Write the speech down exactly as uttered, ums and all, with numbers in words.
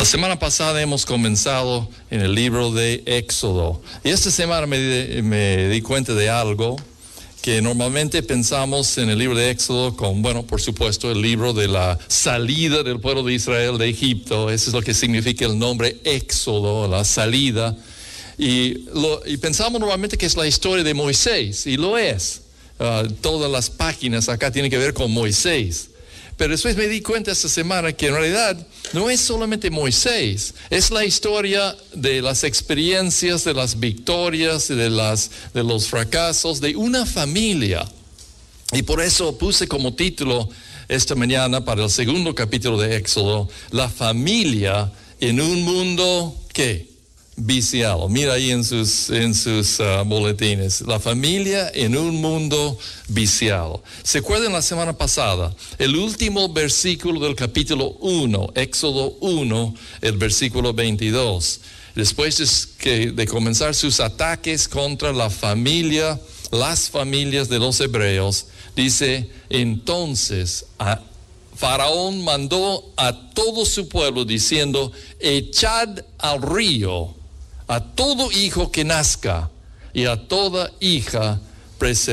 La semana pasada hemos comenzado en el libro de Éxodo. Y esta semana me, di- me di cuenta de algo que normalmente pensamos en el libro de Éxodo con, bueno, por supuesto, el libro de la salida del pueblo de Israel de Egipto. Eso es lo que significa el nombre Éxodo, la salida. Y, lo, y pensamos normalmente que es la historia de Moisés, y lo es. Uh, todas las páginas acá tienen que ver con Moisés. Pero después me di cuenta esta semana que en realidad no es solamente Moisés, es la historia de las experiencias, de las victorias, de, las, de los fracasos de una familia. Y por eso puse como título esta mañana para el segundo capítulo de Éxodo, la familia en un mundo, ¿qué? Viciado. Mira ahí en sus, en sus uh, boletines. La familia en un mundo viciado. ¿Se acuerdan la semana pasada? El último versículo del capítulo uno, Éxodo uno, el versículo veintidós. Después de, que, de comenzar sus ataques contra la familia, las familias de los hebreos, dice, entonces a Faraón mandó a todo su pueblo diciendo, echad al río a todo hijo que nazca y a toda hija